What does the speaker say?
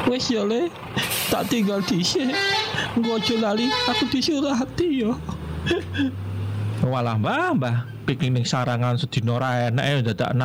Wis yo le, tak tinggal dhisik. Engko aja lali aku disurati yo. Walah mbah, picking ning sarangan sedina ra enek dadak